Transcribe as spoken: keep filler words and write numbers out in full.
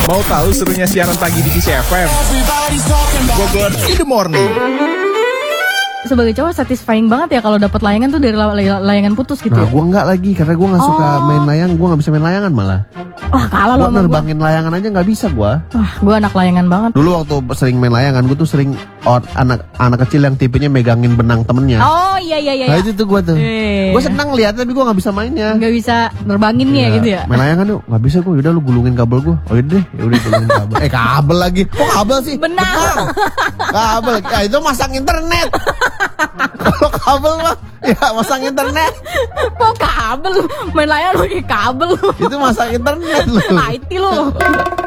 Mau tahu serunya siaran pagi di Kiss F M? Bogor in the morning. Sebagai cowok satisfying banget ya kalau dapat layangan tuh dari lay- layangan putus gitu. Nah, ya? gue nggak lagi karena gue nggak suka Oh. main layang, gue nggak bisa main layangan malah. Wah kalah Gue lo sama gue. nerbangin layangan aja nggak bisa gue. Wah gue anak layangan banget. Dulu waktu sering main layangan, gue tuh sering or, anak anak kecil yang tipenya megangin benang temennya. Oh iya iya iya. Nah itu tuh gue tuh. Eh. Gue senang lihat tapi gue nggak bisa mainnya. Nggak bisa nerbanginnya Iya, gitu ya. Main layangan yuk, nggak bisa gue. Udah lu gulungin kabel gue. Oh yaudah, ya udah gulungin kabel. Eh kabel lagi. Kok kabel sih? Benang. Kabel. Ya itu masang internet. Kalau kabel mah ya masang internet. Kok kabel? Main layangan pakai kabel. Itu masang internet lu. I T lu.